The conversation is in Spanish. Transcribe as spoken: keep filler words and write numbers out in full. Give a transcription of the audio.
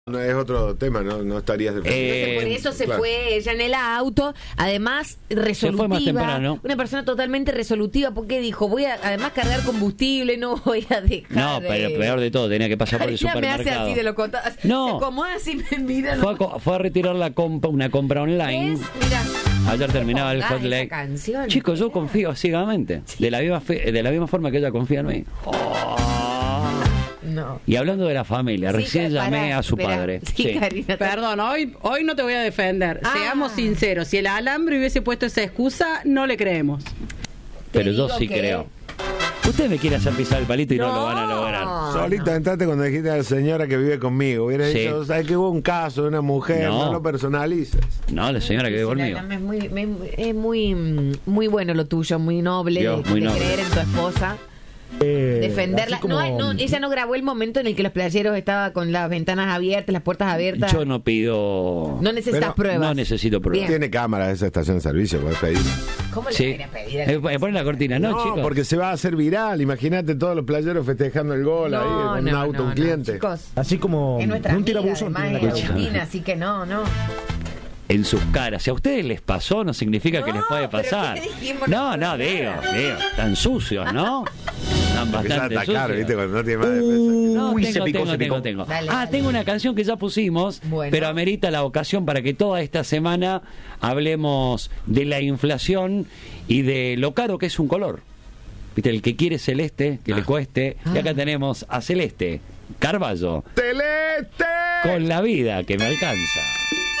No es otro tema, no, no estarías defendiendo. Entonces, por eso se claro. fue ella en el auto, además resolutiva, se fue más temprano. Una persona totalmente resolutiva, porque dijo, voy a además cargar combustible, no voy a dejar. No, de... pero peor de todo, tenía que pasar por el ya supermercado. Me hace así de lo contado. No. Se acomoda así, me mira. Fue a, fue a retirar la compra, una compra online. Mira. Ayer terminaba el hot leg. Chicos, yo confío ciegamente. Sí. De la misma fe, de la misma forma que ella confía en mí. Oh. No. Y hablando de la familia, sí, recién llamé para, a su espera. padre. Sí, sí. Karina, perdón, hoy, hoy no te voy a defender. Ah. Seamos sinceros, si el alambre hubiese puesto esa excusa, no le creemos. Pero yo sí que... creo. Ustedes me quieren hacer pisar el palito y no, no lo van a lograr. Solita no. Entraste cuando dijiste a la señora que vive conmigo. Hubiera sí. dicho, ¿sabes que hubo un caso de una mujer? No, no lo personalices. No, la señora que vive conmigo. Es muy, es muy, muy bueno lo tuyo, muy noble Dios, de, muy de noble. creer en tu esposa. Eh, Defenderla. Como... No, no, ella no grabó el momento en el que los playeros estaban con las ventanas abiertas, las puertas abiertas. Yo no pido. No necesitas Pero, pruebas. No necesito pruebas. Bien. Tiene cámara esa estación de servicio, puedes pedir. ¿Cómo le sí. voy a pedir? Eh, Ponen la cortina, ¿no, no chicos? porque se va a hacer viral. Imagínate todos los playeros festejando el gol no, ahí en no, un auto, no, un cliente. No, chicos, así como es nuestra un tirabuzo en la Argentina, así que no, no. En sus caras. Si a ustedes les pasó, no significa no, que les puede pasar. No, no, digo, digo. Tan sucios, ¿no? Están bastante sucios. Caro, ¿viste? Cuando no tiene más defensa. No, Uy, tengo, se picó, tengo, se tengo, picó. tengo. Dale, ah, dale. tengo una canción que ya pusimos, bueno. pero amerita la ocasión para que toda esta semana hablemos de la inflación y de lo caro que es un color. ¿Viste? El que quiere celeste, que ah. le cueste. Ah. Y acá tenemos a Celeste Carballo. ¡Celeste! Con la vida que me alcanza.